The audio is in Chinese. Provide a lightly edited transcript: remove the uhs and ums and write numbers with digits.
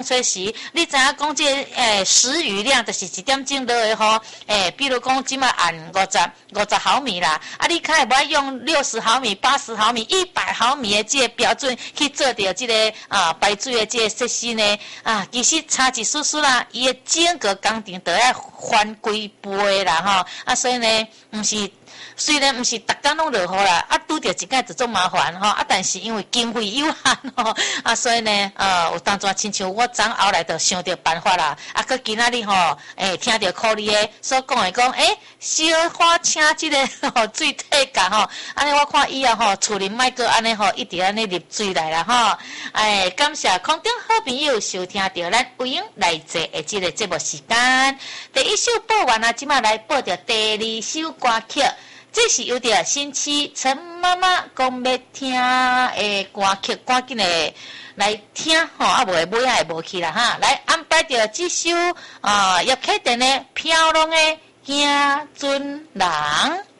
吹时，你知影讲这时雨量就是1点钟落的雨，比如讲即马按50毫米啦，啊，你较会无用60毫米、80毫米、100毫米的这个标准去做着这个排水的这个设施呢？其实差一丝丝啦，伊的整个工程都要翻几倍啦所以呢，毋是。虽然毋是逐天拢落雨啦，拄着一摆就做麻烦但是因为经费有限所以呢，有当阵亲像我昨后来就想着办法啦，佮今仔日听着科里的所讲的讲，小花请即个水体价安尼我看以后厝里莫阁安尼一直安尼入水来啦感谢空中好朋友收听着咱有影来坐的即个节目时间，第一首播完即马来播着第二首歌曲。这是由着新期陈妈妈讲要听的歌曲，赶紧的来听无会尾也会无去啦来安排着这首叶启田的《飘浪的行船人》。